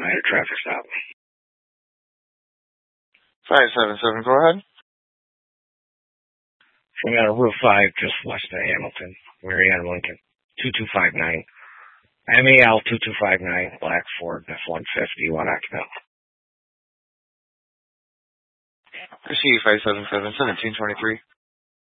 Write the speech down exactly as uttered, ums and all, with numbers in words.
minor traffic stop. five seven seven, go ahead. So we got a Route five just west of Hamilton, Marietta, Lincoln, two two five nine. M A L two two five nine, black Ford, F one fifty, one occupant. Receive five seven seven, seventeen twenty-three.